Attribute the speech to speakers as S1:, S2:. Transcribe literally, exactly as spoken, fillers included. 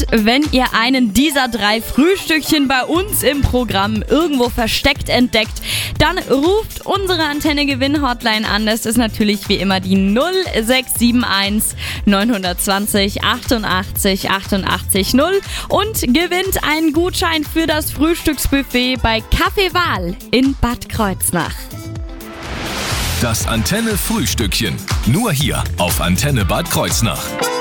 S1: Und wenn ihr einen dieser drei Frühstückchen bei uns im Programm irgendwo versteckt entdeckt, dann ruft unsere Antenne-Gewinn-Hotline an. Das ist natürlich wie immer die null sechs sieben eins neun zwei null achtundachtzig achtundachtzig null und gewinnt einen Gutschein für das Frühstücksbuffet bei Café Wahl in Bad Kreuznach.
S2: Das Antenne-Frühstückchen. Nur hier auf Antenne Bad Kreuznach.